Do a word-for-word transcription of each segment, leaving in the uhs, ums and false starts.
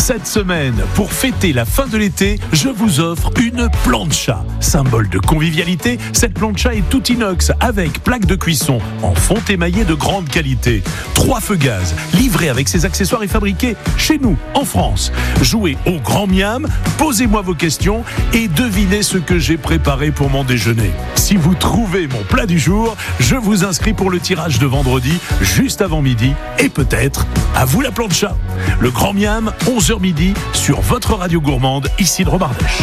Cette semaine, pour fêter la fin de l'été, je vous offre une plancha. Symbole de convivialité, cette plancha est tout inox avec plaque de cuisson en fonte émaillée de grande qualité. Trois feux gaz, livrés avec ses accessoires et fabriqués chez nous, en France. Jouez au grand miam, posez-moi vos questions et devinez ce que j'ai préparé pour mon déjeuner. Si vous trouvez mon plat du jour, je vous inscris pour le tirage de vendredi, juste avant midi, et peut-être à vous la plancha. Le grand miam, onze heures midi, sur votre radio gourmande, ici de Romardèche.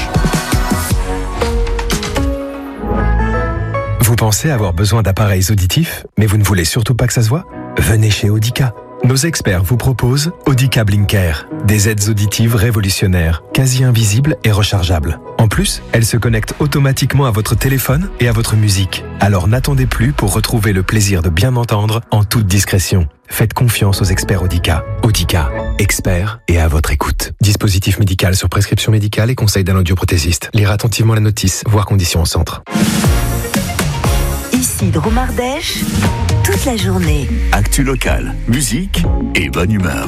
Vous pensez avoir besoin d'appareils auditifs, mais vous ne voulez surtout pas que ça se voit ? Venez chez Audica. Nos experts vous proposent Audica Blinker, des aides auditives révolutionnaires, quasi invisibles et rechargeables. En plus, elles se connectent automatiquement à votre téléphone et à votre musique. Alors n'attendez plus pour retrouver le plaisir de bien entendre en toute discrétion. Faites confiance aux experts Audica. Audica, experts et à votre écoute. Dispositif médical sur prescription médicale et conseil d'un audioprothésiste. Lire attentivement la notice, voir conditions au centre. Ici de Romardèche, toute la journée. Actu locale, musique et bonne humeur.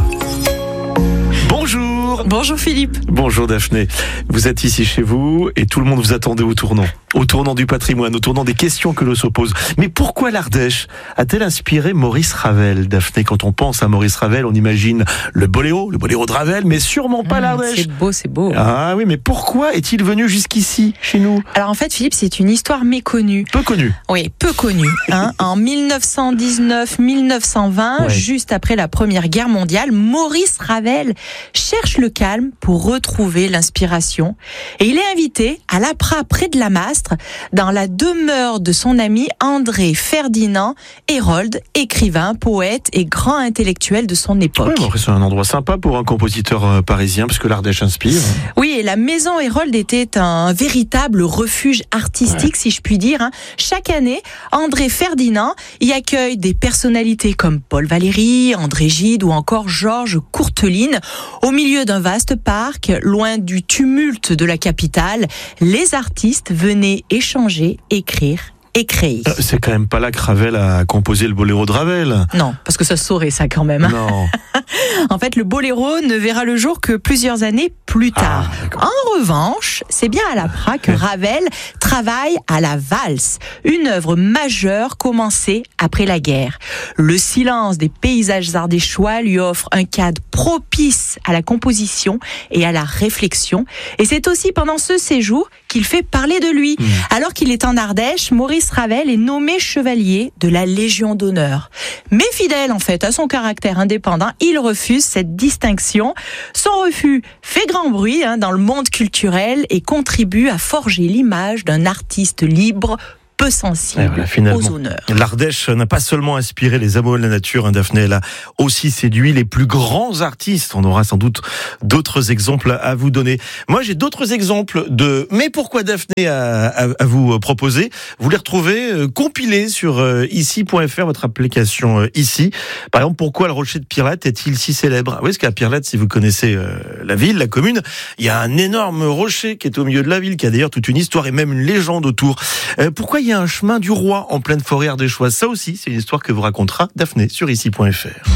Bonjour. Bonjour Philippe. Bonjour Daphné. Vous êtes ici chez vous et tout le monde vous attendait au tournant. Au tournant du patrimoine, au tournant des questions que l'on se pose. Mais pourquoi l'Ardèche a-t-elle inspiré Maurice Ravel, Daphné? Quand on pense à Maurice Ravel, on imagine le boléro, le boléro de Ravel, mais sûrement pas mmh, l'Ardèche. C'est beau, c'est beau. Ah oui, mais pourquoi est-il venu jusqu'ici, chez nous? Alors en fait, Philippe, c'est une histoire méconnue. Peu connue. Oui, peu connue. Hein. En dix-neuf cent dix-neuf dix-neuf cent vingt, ouais. Juste après la Première Guerre mondiale, Maurice Ravel cherche le calme pour retrouver l'inspiration. Et il est invité à l'Apra, près de la Mastre, dans la demeure de son ami André Ferdinand Hérold, écrivain, poète et grand intellectuel de son époque. Oui, bon, c'est un endroit sympa pour un compositeur parisien, parce que l'Ardèche inspire. Oui, et la maison Hérold était un véritable refuge artistique, ouais. Si je puis dire. Chaque année, André Ferdinand y accueille des personnalités comme Paul Valéry, André Gide ou encore Georges Courteline. Au milieu d'un vaste parc, loin du tumulte de la capitale, les artistes venaient échanger, écrire et créer. C'est quand même pas là que Ravel a composé le boléro de Ravel. Non, parce que ça se saurait ça quand même. Non. En fait, le boléro ne verra le jour que plusieurs années plus tard. Ah, en revanche, c'est bien à l'Apra que Ravel travaille à la valse, une œuvre majeure commencée après la guerre. Le silence des paysages ardéchois lui offre un cadre propice à la composition et à la réflexion. Et c'est aussi pendant ce séjour qu'il fait parler de lui. Mmh. Alors qu'il est en Ardèche, Maurice Ravel est nommé chevalier de la Légion d'honneur. Mais fidèle en fait à son caractère indépendant, il refuse cette distinction. Son refus fait grand bruit hein, dans le monde culturel et contribue à forger l'image d'un artiste libre, peu sensible voilà, aux honneurs. L'Ardèche n'a pas seulement inspiré les amoureux de la nature, hein, Daphné, elle a aussi séduit les plus grands artistes. On aura sans doute d'autres exemples à vous donner. Moi, j'ai d'autres exemples de mais pourquoi Daphné à, à, à vous proposer. Vous les retrouvez euh, compilés sur euh, ici point f r, votre application euh, ici. Par exemple, pourquoi le rocher de Pirlette est-il si célèbre? Oui, parce qu'à Pirlette, si vous connaissez euh, la ville, la commune, il y a un énorme rocher qui est au milieu de la ville, qui a d'ailleurs toute une histoire et même une légende autour. Euh, pourquoi il y a un chemin du roi en pleine forêt ardéchoise? Ça aussi, c'est une histoire que vous racontera Daphné sur ici point f r.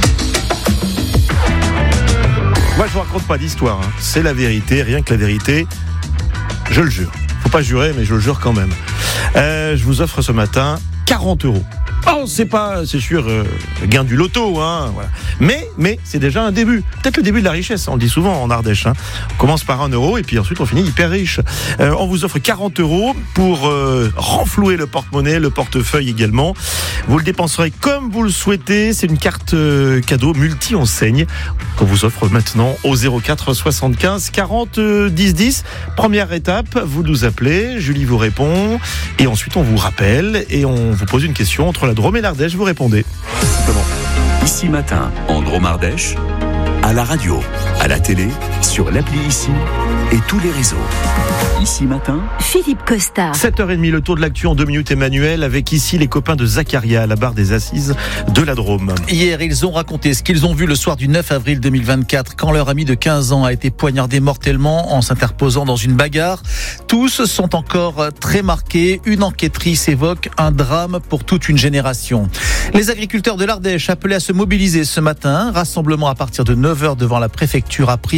Moi, je vous raconte pas d'histoire, hein. C'est la vérité, rien que la vérité. Je le jure. Faut pas jurer, mais je le jure quand même. Euh, je vous offre ce matin quarante euros. Oh, c'est pas, c'est sûr, euh, gain du loto, hein, voilà. Mais, mais, c'est déjà un début. Peut-être le début de la richesse, on le dit souvent en Ardèche, hein. On commence par un euro et puis ensuite on finit hyper riche. Euh, on vous offre quarante euros pour euh, renflouer le porte-monnaie, le portefeuille également. Vous le dépenserez comme vous le souhaitez. C'est une carte euh, cadeau multi-enseigne qu'on vous offre maintenant au zéro quatre soixante-quinze quarante dix dix. Première étape, vous nous appelez, Julie vous répond et ensuite on vous rappelle et on vous pose une question entre la Drôme et l'Ardèche, vous répondez. Simplement. Ici matin, en Drôme-Ardèche, à la radio, à la télé, sur l'appli Ici et tous les réseaux. Ici matin, Philippe Costa. sept heures trente, le tour de l'actu en deux minutes, Emmanuel, avec ici les copains de Zacharia à la barre des assises de la Drôme. Hier, ils ont raconté ce qu'ils ont vu le soir du neuf avril deux mille vingt-quatre, quand leur ami de quinze ans a été poignardé mortellement en s'interposant dans une bagarre. Tous sont encore très marqués. Une enquêtrice évoque un drame pour toute une génération. Les agriculteurs de l'Ardèche appelés à se mobiliser ce matin. Rassemblement à partir de neuf heures devant la préfecture à Privas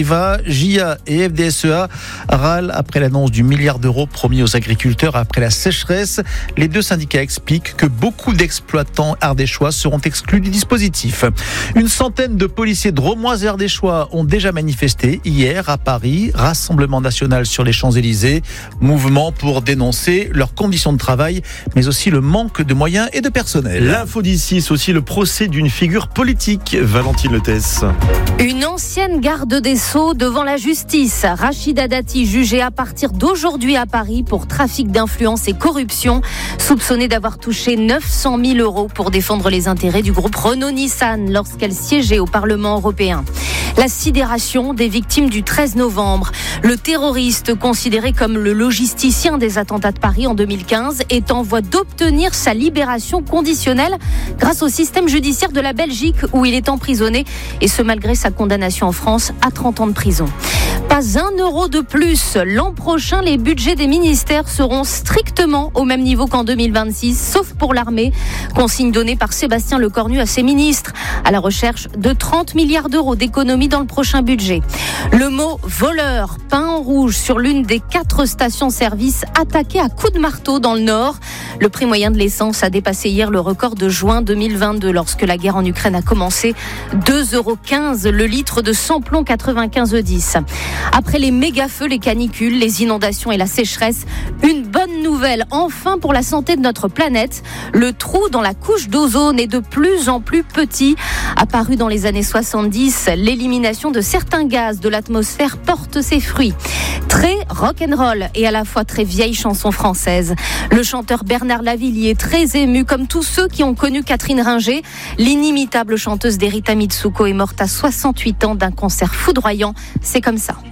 J A et F D S E A râlent après l'annonce du milliard d'euros promis aux agriculteurs après la sécheresse. Les deux syndicats expliquent que beaucoup d'exploitants ardéchois seront exclus du dispositif. Une centaine de policiers drômois et ardéchois ont déjà manifesté hier à Paris. Rassemblement national sur les Champs-Élysées. Mouvement pour dénoncer leurs conditions de travail, mais aussi le manque de moyens et de personnel. L'info d'ici, c'est aussi le procès d'une figure politique, Valentine Letès. Une ancienne garde des Sceaux devant la justice. Rachida Dati, jugée à partir d'aujourd'hui à Paris pour trafic d'influence et corruption, soupçonnée d'avoir touché neuf cent mille euros pour défendre les intérêts du groupe Renault-Nissan lorsqu'elle siégeait au Parlement européen. La sidération des victimes du treize novembre. Le terroriste, considéré comme le logisticien des attentats de Paris en deux mille quinze, est en voie d'obtenir sa libération conditionnelle grâce au système judiciaire de la Belgique où il est emprisonné, et ce malgré sa condamnation en France à trente ans de prison. Pas un euro de plus. L'an prochain, les budgets des ministères seront strictement au même niveau qu'en deux mille vingt-six, sauf pour l'armée. Consigne donnée par Sébastien Lecornu à ses ministres, à la recherche de trente milliards d'euros d'économies dans le prochain budget. Le mot voleur peint en rouge sur l'une des quatre stations-service attaquées à coups de marteau dans le Nord. Le prix moyen de l'essence a dépassé hier le record de juin deux mille vingt-deux lorsque la guerre en Ukraine a commencé. deux euros quinze le litre de samplon quatre-vingt-quinze E dix. Après les méga-feux, les canicules, les inondations et la sécheresse, une bonne nouvelle enfin pour la santé de notre planète. Le trou dans la couche d'ozone est de plus en plus petit. Apparu dans les années soixante-dix, l'élimination de certains gaz de l'atmosphère porte ses fruits. Très rock'n'roll et à la fois très vieille chanson française. Le chanteur Bernard Lavilliers est très ému, comme tous ceux qui ont connu Catherine Ringer. L'inimitable chanteuse d'Erita Mitsuko est morte à soixante-huit ans d'un cancer foudroyant. C'est comme ça.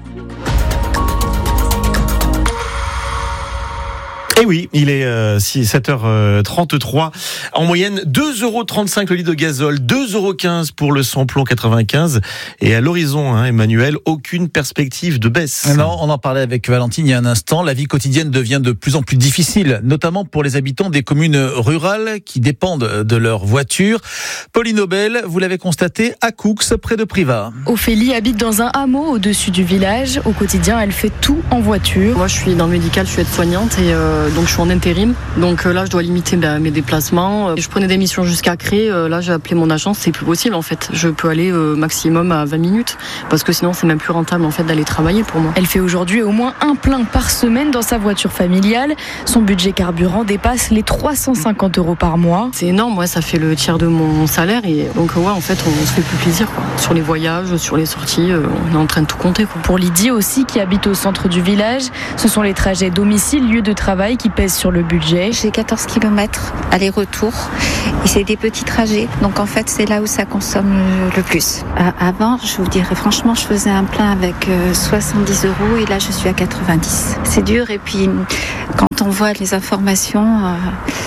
Et oui, il est euh, sept heures trente-trois. En moyenne, deux euros trente-cinq le litre de gazole, deux euros quinze pour le samplon quatre-vingt-quinze. Et à l'horizon, hein, Emmanuel, aucune perspective de baisse. Non, on en parlait avec Valentine il y a un instant. La vie quotidienne devient de plus en plus difficile, notamment pour les habitants des communes rurales qui dépendent de leur voiture. Pauline Aubel, vous l'avez constaté à Coux, près de Privas. Ophélie habite dans un hameau au-dessus du village. Au quotidien, elle fait tout en voiture. Moi, je suis dans le médical, je suis aide-soignante et euh, donc je suis en intérim. Donc euh, là, je dois limiter ben, mes déplacements. Je prenais des missions jusqu'à Cré. Euh, là, j'ai appelé mon agence, c'est plus possible en fait. Je peux aller euh, maximum à vingt minutes parce que sinon, c'est même plus rentable en fait d'aller travailler pour moi. Elle fait aujourd'hui au moins un plein par semaine dans sa voiture familiale. Son budget carburant dépasse les trois cent cinquante euros par mois. C'est énorme, ouais, ça fait le tiers de mon salaire et donc ouais, en fait, on se fait plus plaisir quoi. Sur les voyages, sur les sorties, euh, on est en train de tout compter quoi. Pour Lydie aussi, qui habite au centre du village, ce sont les trajets domicile, lieu de travail qui pèsent sur le budget. J'ai quatorze kilomètres aller-retour et c'est des petits trajets. Donc en fait, c'est là où ça consomme le plus. Euh, avant, je vous dirais franchement, je faisais un plein avec euh, soixante-dix euros et là, je suis à quatre-vingt-dix. C'est dur et puis quand on voit les informations, euh,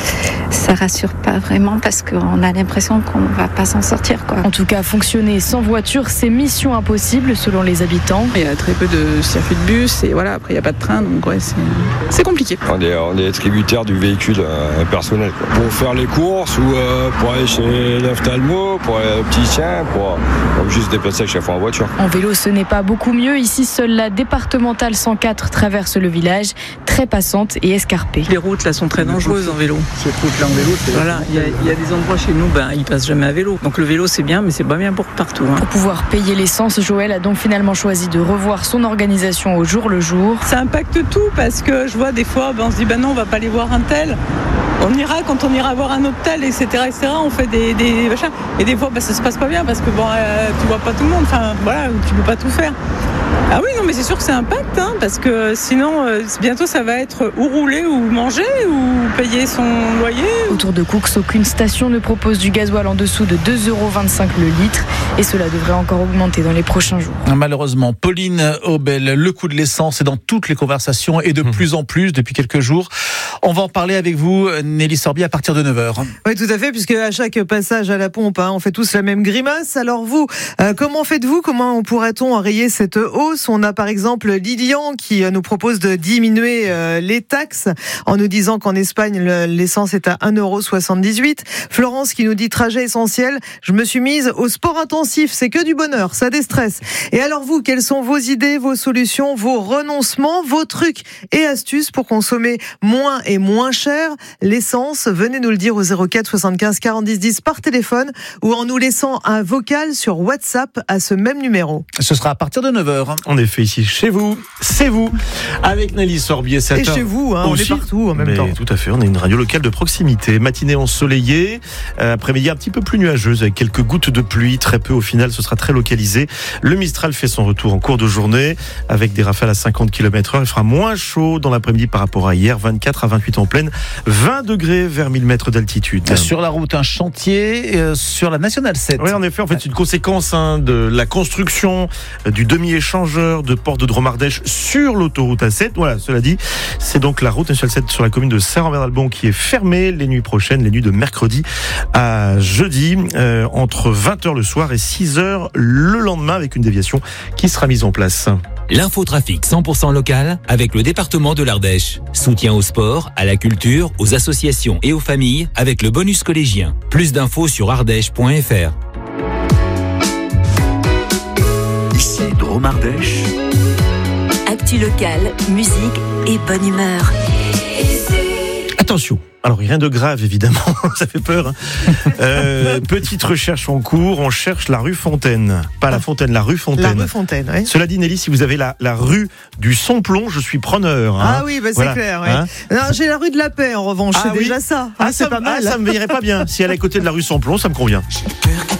ça rassure pas vraiment parce qu'on a l'impression qu'on va pas s'en sortir, quoi. En tout cas, fonctionner sans voiture, c'est mission impossible selon les habitants. Il y a très peu de circuits de bus et voilà, après il n'y a pas de train, donc ouais, c'est, c'est compliqué. On est, on est tributaire du véhicule euh, personnel, quoi. Pour faire les courses ou euh, pour aller chez l'ophtalmo, pour aller au opticien, pour, pour juste se déplacer chaque fois en voiture. En vélo, ce n'est pas beaucoup mieux. Ici, seule la départementale cent quatre traverse le village, très passante et escarpée. Les routes là sont très dangereuses en vélo. Cette route-là en vélo, c'est voilà, il y, y a des endroits chez nous, ben ils passent jamais à vélo. Donc le vélo c'est bien, mais c'est pas bien pour partout. Hein. Pour pouvoir payer l'essence, Joël a donc finalement choisi de revoir son organisation au jour le jour. Ça impacte tout parce que je vois des fois, ben, on se dit ben non, on va pas aller voir un tel. On ira quand on ira voir un autre tel, et cetera, et cetera. On fait des, des machins. Et des fois, ben, ça se passe pas bien parce que bon, euh, tu vois pas tout le monde. Enfin, voilà, tu peux pas tout faire. Ah oui, non, mais c'est sûr que ça impacte, hein, parce que sinon, euh, bientôt, ça va être ou rouler, ou manger, ou payer son loyer. Autour de Coux, aucune station ne propose du gasoil en dessous de deux euros vingt-cinq le litre, et cela devrait encore augmenter dans les prochains jours. Malheureusement, Pauline Aubel, le coût de l'essence est dans toutes les conversations et de mmh. plus en plus depuis quelques jours. On va en parler avec vous, Nelly Sorbier, à partir de neuf heures. Oui, tout à fait, puisque à chaque passage à la pompe, hein, on fait tous la même grimace. Alors vous, euh, comment faites-vous ? Comment pourrait-on enrayer cette hausse ? hausse. On a par exemple Lilian qui nous propose de diminuer les taxes en nous disant qu'en Espagne, l'essence est à un euro soixante-dix-huit. Florence qui nous dit trajet essentiel. Je me suis mise au sport intensif. C'est que du bonheur, ça déstresse. Et alors vous, quelles sont vos idées, vos solutions, vos renoncements, vos trucs et astuces pour consommer moins et moins cher l'essence? Venez nous le dire au zéro quatre soixante-quinze quarante dix dix par téléphone ou en nous laissant un vocal sur WhatsApp à ce même numéro. Ce sera à partir de neuf heures. En effet, ici, chez vous, c'est vous, avec Nelly Sorbier. Et chez vous, hein, on est partout en même mais temps. Tout à fait, on est une radio locale de proximité. Matinée ensoleillée, euh, après-midi un petit peu plus nuageuse, avec quelques gouttes de pluie, très peu au final, ce sera très localisé. Le Mistral fait son retour en cours de journée, avec des rafales à cinquante kilomètres heure. Il fera moins chaud dans l'après-midi par rapport à hier, vingt-quatre à vingt-huit en pleine, vingt degrés vers mille mètres d'altitude. Sur la route, un chantier euh, sur la Nationale sept. Oui, en effet, en fait, c'est une conséquence hein, de la construction du demi-échangeur de Port de Dromardèche sur l'autoroute A sept. Voilà, cela dit, c'est donc la route nationale sept sur la commune de Saint-Rambert-d'Albon qui est fermée les nuits prochaines, les nuits de mercredi à jeudi, euh, entre vingt heures le soir et six heures le lendemain, avec une déviation qui sera mise en place. L'infotrafic cent pour cent local avec le département de l'Ardèche. Soutien au sport, à la culture, aux associations et aux familles avec le bonus collégien. Plus d'infos sur ardèche point f r. Ici Dromardèche. Actu locale, musique et bonne humeur. Attention, alors rien de grave évidemment, ça fait peur. Hein. Euh, petite recherche en cours, on cherche la rue Fontaine. Pas la Fontaine, la rue Fontaine. La rue Fontaine, oui. Cela dit Nelly, si vous avez la, la rue du Somplon, je suis preneur. Hein. Ah oui, bah c'est voilà. clair. Oui. Hein non, j'ai la rue de la Paix en revanche, ah c'est oui déjà ça. Ah, ah, c'est ça, pas mal. Ah, ça me irait pas bien. Si elle est à côté de la rue Somplon, ça me convient.